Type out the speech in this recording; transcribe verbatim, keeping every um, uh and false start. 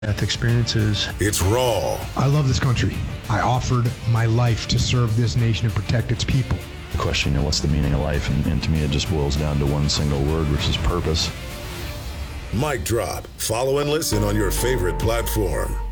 Death experiences. It's raw. I love this country. I offered my life to serve this nation and protect its people. The question, you know, what's the meaning of life? And, and to me, it just boils down to one single word, which is purpose. Mic drop. Follow and listen on your favorite platform.